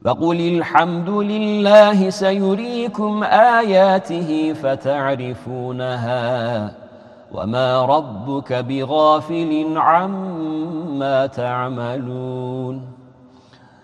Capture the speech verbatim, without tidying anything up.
فقل الحمد لله سيريكم آياته فتعرفونها وما ربك بغافل عما تعملون